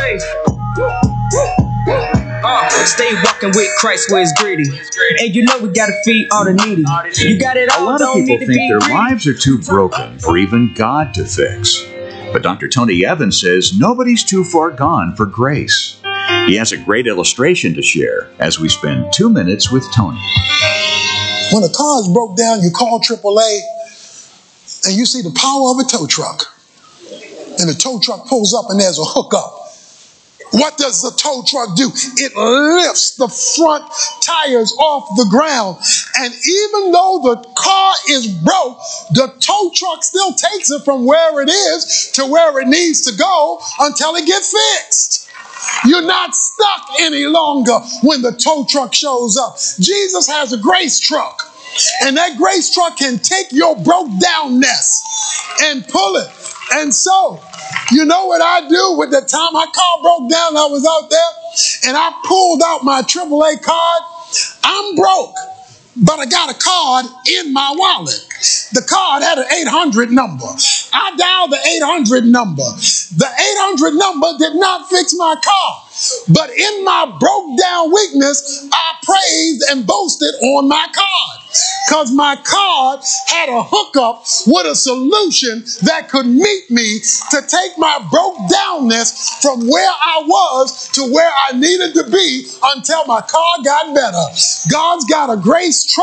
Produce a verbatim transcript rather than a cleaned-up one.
Hey. Uh, stay walking with Christ where it's greedy. And you know we gotta feed all the needy. You got it all. A lot of people think their lives are too broken for even God to fix. But Doctor Tony Evans says nobody's too far gone for grace. He has a great illustration to share as we spend two minutes with Tony. When a car is broke down, you call triple A and you see the power of a tow truck. And the tow truck pulls up and there's a hookup. What does the tow truck do? It lifts the front tires off the ground. And even though the car is broke, the tow truck still takes it from where it is to where it needs to go until it gets fixed. You're not stuck any longer when the tow truck shows up. Jesus has a grace truck. And that grace truck can take your broke downness and pull it. And so, you know what I do with the time my car broke down, I was out there and I pulled out my triple A card. I'm broke, but I got a card in my wallet. The card had an eight hundred number. I dialed the eight hundred number. The eight hundred number did not fix my car. But in my broke down weakness, I praised and boasted on my card. Because my card had a hookup with a solution that could meet me to take my broke downness from where I was to where I needed to be until my car got better. God's got a grace